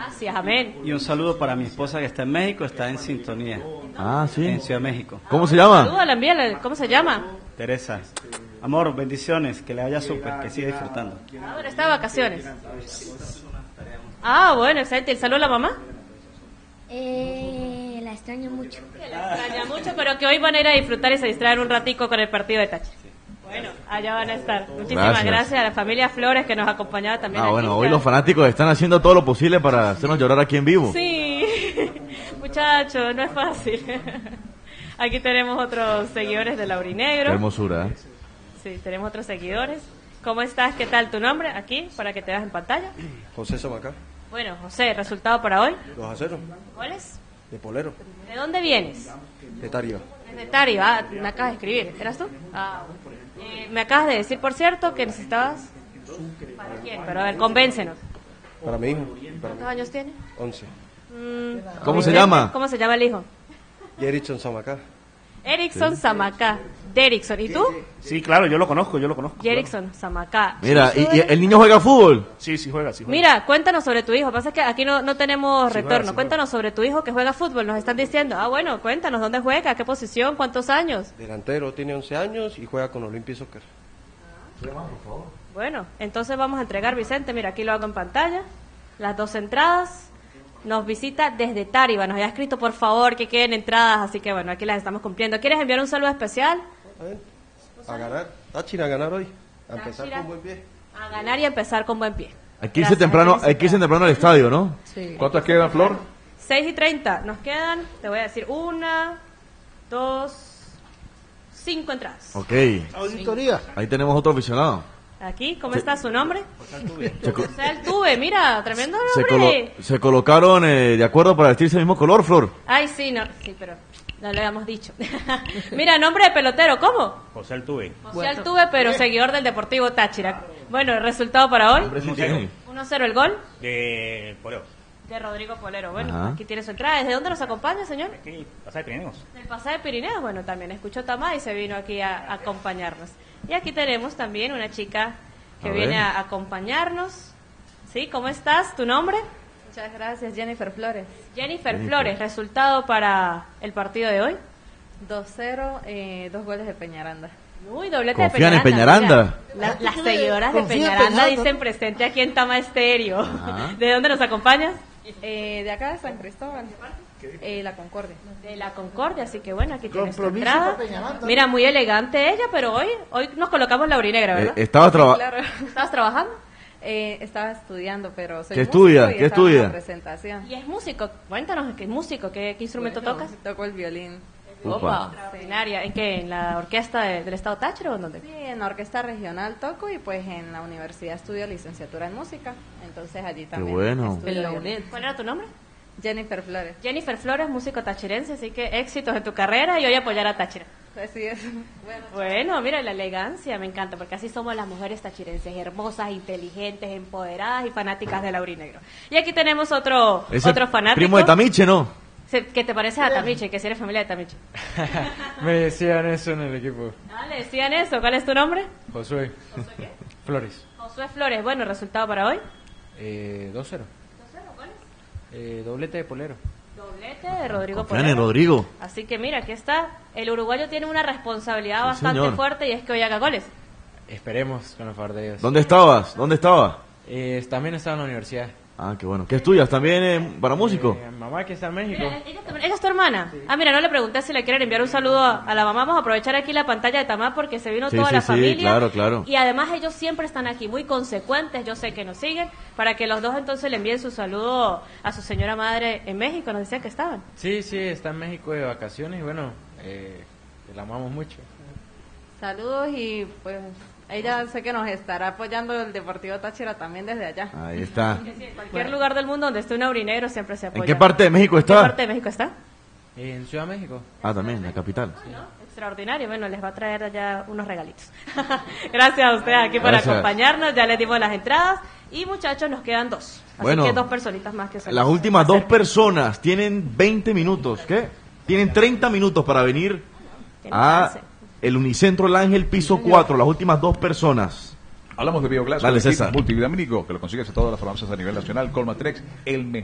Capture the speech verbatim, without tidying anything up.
Gracias, amén. Y un saludo para mi esposa que está en México, está en sintonía. Ah, sí. En Ciudad de México. ¿Cómo se llama? Saludos, envíale. ¿Cómo se llama? Teresa. Amor, bendiciones, que le vaya súper, que siga disfrutando. Ahora está de vacaciones. Ah, bueno, excelente. ¿El saludo a la mamá? Eh, la extraño mucho. Que la extraña mucho, pero que hoy van a ir a disfrutar y se distraer un ratico con el partido de Táchira. Bueno, allá van a estar. Muchísimas gracias, gracias a la familia Flores que nos acompañaba también. Ah, aquí. bueno, hoy los fanáticos están haciendo todo lo posible para hacernos llorar aquí en vivo. Sí, muchachos, no es fácil. Aquí tenemos otros seguidores de Laurinegro. Qué hermosura, ¿eh? Sí, tenemos otros seguidores. ¿Cómo estás? ¿Qué tal tu nombre? Aquí, para que te veas en pantalla. José Samacá. Bueno, José, ¿resultado para hoy? dos a cero. ¿Cuál es? De Polero. ¿De dónde vienes? De Tario. De Tario. Ah, me acabas de escribir. ¿Eras tú? Ah, eh, me acabas de decir, por cierto, que necesitabas... ¿Para quién? Pero a ver, convéncenos. Para mi hijo. Para ¿Cuántos años tiene? once. Mm, ¿Cómo se Vicente, llama? ¿Cómo se llama el hijo? Jerickson Samacá. Erickson Samacá. Derrickson. ¿Y tú? Sí, claro, yo lo conozco, yo lo conozco. Jerickson Samacá. Mira, ¿y, y el niño juega fútbol? Sí, sí juega, sí juega. Mira, cuéntanos sobre tu hijo. Pasa que aquí no, no tenemos Sí retorno. juega, sí Cuéntanos sobre tu hijo que juega fútbol. Nos están diciendo. Ah, bueno, cuéntanos dónde juega, qué posición, cuántos años. Delantero, tiene once años y juega con Olimpia Soccer. Bueno, entonces vamos a entregar, Vicente. Mira, aquí lo hago en pantalla. Las dos entradas. Nos visita desde Táriba. Nos había escrito, por favor, que queden entradas. Así que bueno, aquí las estamos cumpliendo. ¿Quieres enviar un saludo especial? A ver, a ganar. Táchira a ganar hoy. A empezar Táchira. con buen pie. A ganar y a empezar con buen pie. Hay que irse Gracias, temprano, aquí hay que irse temprano al estadio, ¿no? Sí. ¿Cuántas quedan, Flor? seis y treinta. Nos quedan, te voy a decir, una, dos, cinco entradas. Ok. Auditoría. Ahí tenemos otro aficionado. Aquí, ¿cómo está su nombre? Se, co- José Altuve, mira, tremendo se, nombre. colo- se colocaron eh, de acuerdo para vestirse el mismo color, Flor. Ay, sí, no, sí, pero no le habíamos dicho. Mira, nombre de pelotero, ¿cómo? José Altuve. José Altuve, pero seguidor del Deportivo Táchira. Bueno, el resultado para hoy, Hombre, sí tiene. uno cero el gol De Poleo. de Rodrigo Polero. Bueno, Ajá. aquí tiene su entrada. ¿Desde dónde nos acompaña, señor? Aquí, pasa de Pirineos. Del pasaje de Pirineos, bueno, también escuchó Tamá y se vino aquí a, a acompañarnos. Y aquí tenemos también una chica que A ver. viene a acompañarnos. ¿Sí? ¿Cómo estás? ¿Tu nombre? Muchas gracias, Jennifer Flores. Jennifer Jennifer. Flores. ¿Resultado para el partido de hoy? dos cero, eh, dos goles de Peñaranda. Uy, doblete ¿Confían de en Peñaranda. Peñaranda? Mira, la- las seguidoras de Confía en Peñaranda Peñaranda. dicen presente aquí en Tama Estéreo. Ajá. ¿De dónde nos acompañas? Eh, de acá de San Cristóbal, eh, la Concordia. De la Concordia, así que bueno, aquí tienes tu Compromiso entrada. con Peñaranda. Mira, muy elegante ella, pero hoy hoy nos colocamos laurinegra, Eh, ¿verdad? estaba traba- Claro, ¿Estabas trabajando? eh, estaba estudiando, pero soy ¿Qué músico estudia? y ¿Qué estaba en estudia? la presentación. Y es músico. Cuéntanos, ¿qué músico? ¿Qué, qué instrumento Bueno, tocas? Toco el violín. Upa. Extraordinaria. ¿En qué? ¿En la orquesta de- del Estado Táchira o en dónde? Sí, en la orquesta regional toco y pues en la universidad estudio licenciatura en música. Entonces allí también bueno. estudio violín. ¿Cuál era tu nombre? Jennifer Flores. Jennifer Flores, músico tachirense, así que éxitos en tu carrera y hoy apoyar a Táchira. Así es. Bueno, Bueno, mira, la elegancia me encanta, porque así somos las mujeres tachirenses, hermosas, inteligentes, empoderadas y fanáticas de Laurinegro. Y aquí tenemos otro, Ese otro fanático. primo de Tamiche, ¿no? Se- ¿Qué te parece a Tamiche? Que si eres familia de Tamiche. Me decían eso en el equipo. Ah, le decían eso. ¿Cuál es tu nombre? Josué. ¿Josué qué? Flores. Josué Flores. Bueno, resultado para hoy. Eh, dos cero. ¿Cuál es? Eh, doblete de Polero. Doblete de Rodrigo Confían en Polero. Rodrigo. Así que mira, aquí está. El uruguayo tiene una responsabilidad Sí, bastante señor. fuerte y es que hoy haga goles. Esperemos con los favor de Dios. ¿Dónde estabas? ¿Dónde estabas? Eh, también estaba en la universidad. Ah, qué bueno. ¿Qué estudias? ¿También eh, para músico? Eh, mamá que está en México. Mira, ella, también- ella es tu hermana. Ah, mira, no le pregunté si le quieren enviar un saludo a, a la mamá. Vamos a aprovechar aquí la pantalla de Tamá porque se vino Sí, toda sí, la sí, familia. claro, claro. Y además ellos siempre están aquí, muy consecuentes. Yo sé que nos siguen. Para que los dos entonces le envíen su saludo a su señora madre en México. Nos decían que estaban. Sí, sí, está en México de vacaciones y bueno, eh, la amamos mucho. saludos y pues ella sé que nos estará apoyando el Deportivo Táchira también desde allá. Ahí está. En cualquier lugar del mundo donde esté un aurinegro siempre se apoya. ¿En qué parte de México ¿En está? qué parte de México está? En Ciudad de México. Ah, también, la capital. Extraordinario, bueno, les va a traer allá unos regalitos. Gracias a ustedes aquí por Gracias. acompañarnos, ya les dimos las entradas y muchachos nos quedan dos, así Bueno, que dos personitas más que se Las nos últimas dos acercan. personas tienen veinte minutos, ¿qué? Tienen treinta minutos para venir Tienen a chance. el Unicentro El Ángel, piso cuatro, las últimas dos personas. Hablamos de Bioglass, Dale, el kit César. multivitamínico que lo consigues en todas las farmacias a nivel nacional. Colmatrex, el mejor.